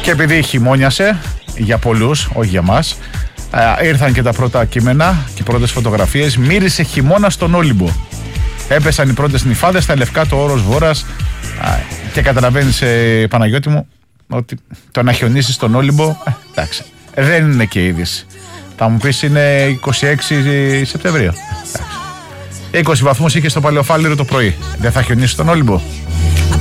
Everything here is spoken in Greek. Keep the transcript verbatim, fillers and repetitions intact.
Και επειδή χειμώνιασε για πολλούς, όχι για μας, ε, ήρθαν και τα πρώτα κείμενα και οι πρώτες φωτογραφίες. Μύρισε χειμώνα στον Όλυμπο. Έπεσαν οι πρώτες νυφάδες στα λευκά του όρος Βόρας. Και καταλαβαίνεις, ε, Παναγιώτη μου, ότι το να χιονίσει στον Όλυμπο, ε, εντάξει, δεν είναι και είδηση. Θα μου πεις είναι είκοσι έξι Σεπτεμβρίου. είκοσι βαθμούς είχε στο Παλαιοφάλιρο το πρωί. Δεν θα χιονίσει στον Όλυμπο?